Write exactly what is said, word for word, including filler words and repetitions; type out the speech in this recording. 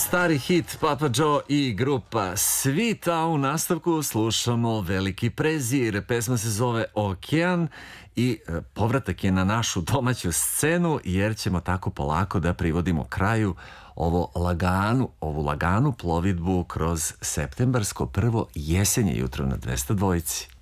Stari hit Papa Joe i grupa Svit, a u nastavku slušamo Veliki prezir. Pesma se zove Okean i povratak je na našu domaću scenu, jer ćemo tako polako da privodimo kraju ovo laganu, ovu laganu plovidbu kroz septembarsko prvo jesenje jutro na dvesta dvojici.